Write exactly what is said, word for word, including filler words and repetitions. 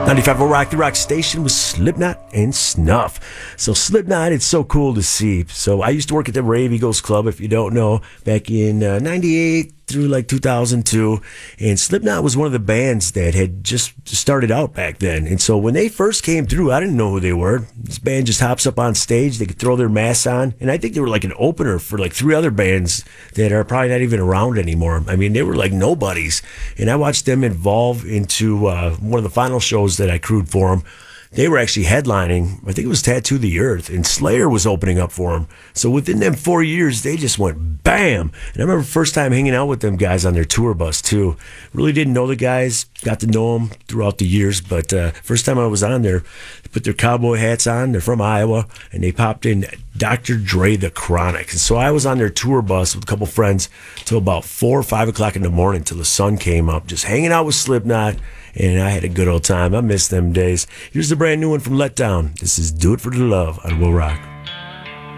ninety-five point oh Rock, the Rock Station with Slipknot and Snuff. So Slipknot, it's so cool to see. So I used to work at the Brave Eagles Club, if you don't know, back in uh, ninety-eight through like two thousand two. And Slipknot was one of the bands that had just started out back then. And so when they first came through, I didn't know who they were. This band just hops up on stage. They could throw their masks on. And I think they were like an opener for like three other bands that are probably not even around anymore. I mean, they were like nobodies. And I watched them evolve into uh, one of the final shows that I crewed for them. They were actually headlining, I think it was Tattoo the Earth, and Slayer was opening up for them. So within them four years, they just went bam. And I remember first time hanging out with them guys on their tour bus, too. Really didn't know the guys, got to know them throughout the years, but uh, first time I was on there, they put their cowboy hats on, they're from Iowa, and they popped in Doctor Dre The Chronic. And so I was on their tour bus with a couple friends till about four or five o'clock in the morning till the sun came up, just hanging out with Slipknot. And I had a good old time. I miss them days. Here's the brand new one from Let Down. This is Do It For The Love on Will Rock.